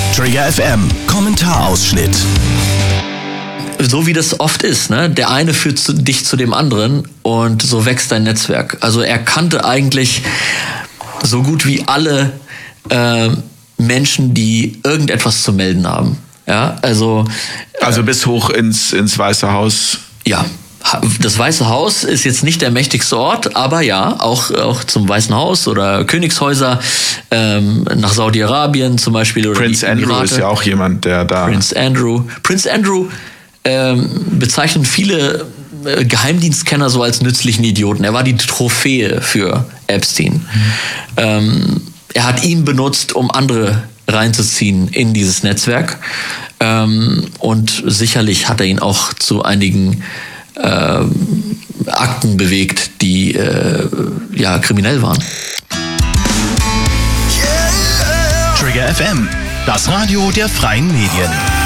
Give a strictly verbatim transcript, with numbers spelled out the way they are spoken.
Trigger F M, Kommentarausschnitt. So wie das oft ist, ne? Der eine führt zu, dich zu dem anderen und so wächst dein Netzwerk. Also er kannte eigentlich so gut wie alle äh, Menschen, die irgendetwas zu melden haben. Ja, also äh, also bis hoch ins, ins Weiße Haus. Ja, das Weiße Haus ist jetzt nicht der mächtigste Ort, aber ja, auch, auch zum Weißen Haus oder Königshäuser, ähm, nach Saudi-Arabien zum Beispiel. Oder Prince Andrew ist ja auch jemand, der da... Prince Andrew. Prince Andrew ähm, bezeichnen viele äh, Geheimdienstkenner so als nützlichen Idioten. Er war die Trophäe für Epstein. Mhm. Ähm, er hat ihn benutzt, um andere reinzuziehen in dieses Netzwerk. Ähm, und sicherlich hat er ihn auch zu einigen äh, Akten bewegt, die äh, ja kriminell waren. Trigger F M, das Radio der freien Medien.